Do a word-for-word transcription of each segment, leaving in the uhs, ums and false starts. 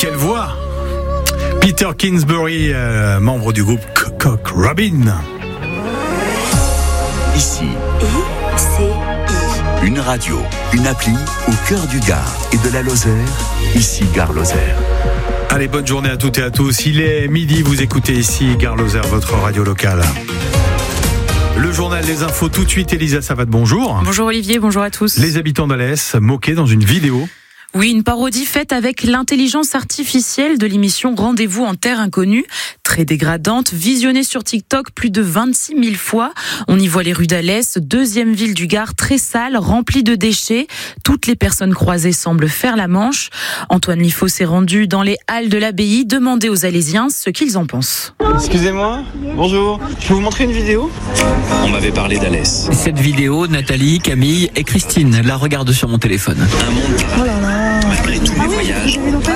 quelle voix! Peter Kingsbury, euh, membre du groupe Cock Robin. Ici, I C I. une radio, une appli au cœur du Gard et de la Lozère. Ici, Gare Lozère. Allez, bonne journée à toutes et à tous. Il est midi, vous écoutez ici Gare Lozère, votre radio locale. Le journal des infos tout de suite. Elisa Savat, bonjour. Bonjour Olivier, bonjour à tous. Les habitants d'Alès moqués dans une vidéo. Oui, une parodie faite avec l'intelligence artificielle de l'émission Rendez-vous en Terre Inconnue. Très dégradante, visionnée sur TikTok plus de vingt-six mille fois. On y voit les rues d'Alès, deuxième ville du Gard, très sale, remplie de déchets. Toutes les personnes croisées semblent faire la manche. Antoine Liffaut s'est rendu dans les halles de l'abbaye demander aux Alésiens ce qu'ils en pensent. Excusez-moi, bonjour, je peux vous montrer une vidéo ? On m'avait parlé d'Alès. Cette vidéo, Nathalie, Camille et Christine la regardent sur mon téléphone. Un monde Oh là là. malgré tous les voyages.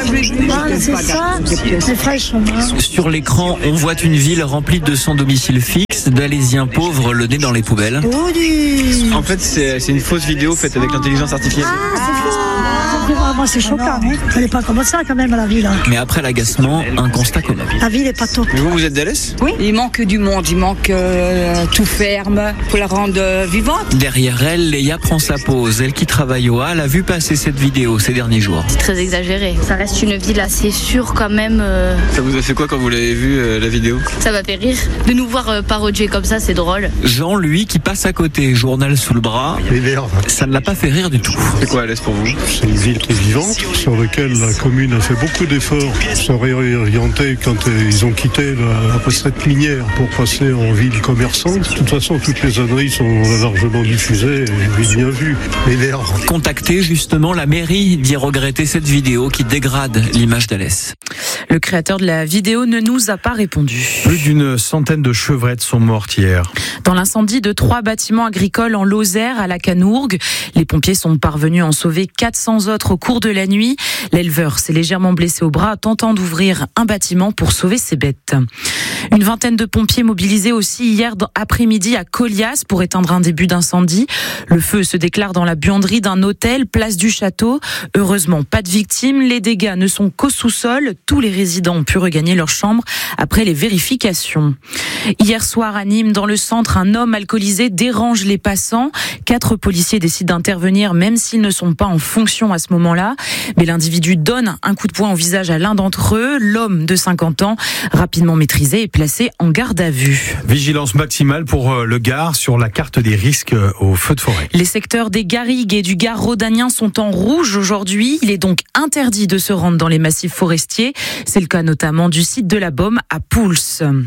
Ah, c'est ça. Les fraises sont mortes. Sur l'écran, on voit une ville remplie de sans domicile fixe, d'Alésiens pauvres le nez dans les poubelles. Oh, du... En fait, c'est c'est une fausse vidéo faite avec l'intelligence artificielle. Ah, c'est faux. Moi, c'est choquant. Hein. Elle n'est pas comme ça quand même, la ville. Mais après l'agacement, un constat commun. La ville n'est pas top. Mais vous, vous êtes d'Alès ? Oui, il manque du monde, il manque euh, tout ferme pour la rendre euh, vivante. Derrière elle, Léa prend sa pause. Elle qui travaille au Hall a vu passer cette vidéo ces derniers jours. C'est très exagéré. Ça reste une ville assez sûre quand même. Euh... Ça vous a fait quoi quand vous l'avez vu, euh, la vidéo ? Ça m'a fait rire. De nous voir euh, parodier comme ça, c'est drôle. Jean, lui, qui passe à côté, journal sous le bras, ça ne l'a pas fait rire du tout. C'est quoi Alès pour vous ? C'est une ville qui est vivante, sur laquelle la commune a fait beaucoup d'efforts pour se réorienter quand ils ont quitté la, la recette minière pour passer en ville commerçante. De toute façon, toutes les âneries sont largement diffusées et bien vues. Énerve. Contacter justement la mairie d'y regretter cette vidéo qui dégrade l'image d'Alès. Le créateur de la vidéo ne nous a pas répondu. Plus d'une centaine de chevrettes sont mortes hier. Dans l'incendie de trois bâtiments agricoles en Lozère, à la Canourgue, les pompiers sont parvenus à en sauver quatre cents autres au cours de la nuit. L'éleveur s'est légèrement blessé au bras, tentant d'ouvrir un bâtiment pour sauver ses bêtes. Une vingtaine de pompiers mobilisés aussi hier après-midi à Colias pour éteindre un début d'incendie. Le feu se déclare dans la buanderie d'un hôtel, place du Château. Heureusement, pas de victimes. Les dégâts ne sont qu'au sous-sol. Tous les résidents ont pu regagner leur chambre après les vérifications. Hier soir à Nîmes, dans le centre, un homme alcoolisé dérange les passants. Quatre policiers décident d'intervenir, même s'ils ne sont pas en fonction à ce moment-là. Mais l'individu donne un coup de poing au visage à l'un d'entre eux. L'homme de cinquante ans, rapidement maîtrisé, est placé en garde à vue. Vigilance maximale pour le Gard sur la carte des risques aux feux de forêt. Les secteurs des Garrigues et du Gard rhodanien sont en rouge aujourd'hui. Il est donc interdit de se rendre dans les massifs forestiers. C'est le cas notamment du site de la Baume à Pouls.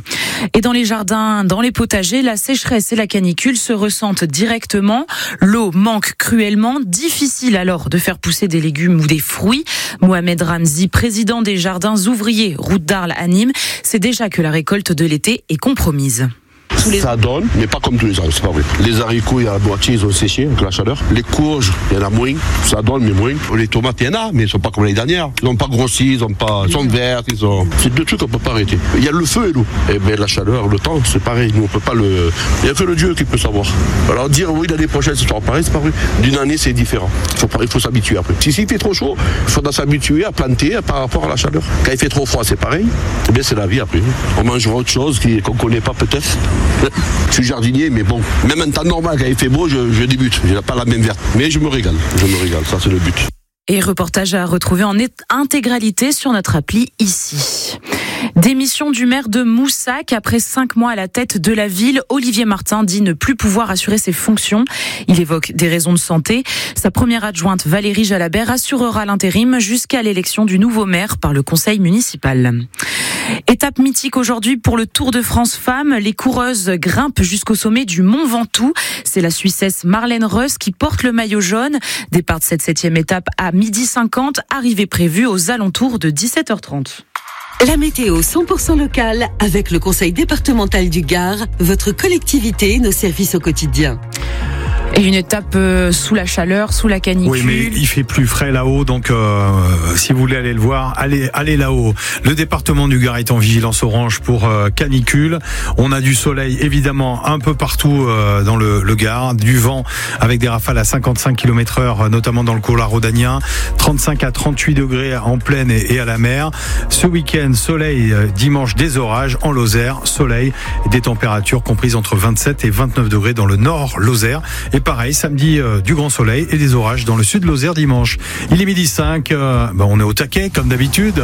Et dans les jardins, dans les potagers, la sécheresse et la canicule se ressentent directement. L'eau manque cruellement. Difficile alors de faire pousser des légumes ou des fruits. Mohamed Ramzi, président des jardins ouvriers route d'Arles à Nîmes, sait déjà que la récolte de l'été est compromise. Ça donne, mais pas comme tous les ans, c'est pas vrai. Les haricots, il y a la moitié, ils ont séché avec la chaleur. Les courges, il y en a moins, ça donne, mais moins. Les tomates, il y en a, mais ils sont pas comme l'année dernière. Ils n'ont pas grossi, ils ont pas, ils sont vertes, ils ont. C'est deux trucs qu'on peut pas arrêter. Il y a le feu et l'eau. Et bien la chaleur, le temps, c'est pareil. Nous, on peut pas le. Il y a que le Dieu qui peut savoir. Alors dire oui, l'année prochaine, ce sera pareil, c'est pas vrai. D'une année, c'est différent. Il faut, il faut s'habituer après. Si il fait trop chaud, il faudra s'habituer à planter par rapport à la chaleur. Quand il fait trop froid, c'est pareil. Eh bien, c'est la vie après. On mangera autre chose qu'on connaît pas peut-être. Je suis jardinier, mais bon, même en temps normal, quand il fait beau, je, je débute. Je n'ai pas la même verte. Mais je me régale. Je me régale. Ça, c'est le but. Et reportage à retrouver en intégralité sur notre appli ici. Démission du maire de Moussac après cinq mois à la tête de la ville. Olivier Martin dit ne plus pouvoir assurer ses fonctions. Il évoque des raisons de santé. Sa première adjointe Valérie Jalabert assurera l'intérim jusqu'à l'élection du nouveau maire par le conseil municipal. Étape mythique aujourd'hui pour le Tour de France Femmes. Les coureuses grimpent jusqu'au sommet du Mont Ventoux. C'est la Suissesse Marlène Reuss qui porte le maillot jaune. Départ de cette septième étape à midi cinquante, arrivée prévue aux alentours de dix-sept heures trente. La météo cent pour cent locale avec le conseil départemental du Gard, votre collectivité, nos services au quotidien. Et une étape euh, sous la chaleur, sous la canicule. Oui, mais il fait plus frais là-haut, donc euh, si vous voulez aller le voir, allez, allez là-haut. Le département du Gard est en vigilance orange pour euh, canicule. On a du soleil évidemment un peu partout euh, dans le, le Gard, du vent avec des rafales à cinquante-cinq kilomètres heure, notamment dans le couloir rhodanien, trente-cinq à trente-huit degrés en plaine et, et à la mer. Ce week-end, soleil, euh, dimanche des orages en Lozère, soleil, des températures comprises entre vingt-sept et vingt-neuf degrés dans le nord Lozère. Et pareil, samedi, euh, du grand soleil et des orages dans le sud Lozère dimanche. Il est midi cinq, euh, bah on est au taquet comme d'habitude.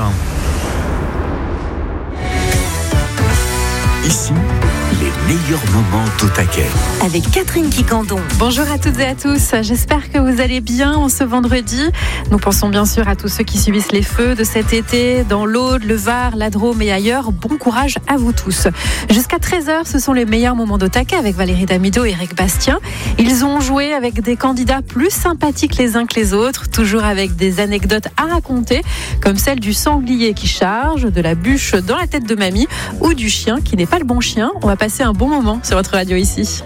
Ici, les meilleurs moments au taquet. Avec Catherine Quicandon. Bonjour à toutes et à tous, j'espère que vous allez bien en ce vendredi. Nous pensons bien sûr à tous ceux qui subissent les feux de cet été dans l'Aude, le Var, la Drôme et ailleurs. Bon courage à vous tous. Jusqu'à treize heures, ce sont les meilleurs moments de taquet avec Valérie Damido et Eric Bastien. Ils ont joué avec des candidats plus sympathiques les uns que les autres, toujours avec des anecdotes à raconter, comme celle du sanglier qui charge, de la bûche dans la tête de mamie ou du chien qui n'est pas le bon chien. On va passer un bon moment sur votre radio ici.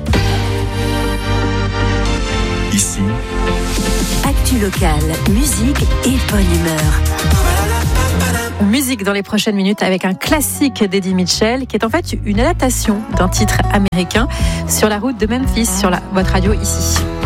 Ici, Actu locale, musique et bonne humeur. Musique dans les prochaines minutes avec un classique d'Eddie Mitchell qui est en fait une adaptation d'un titre américain, Sur la route de Memphis, sur la, votre radio ici.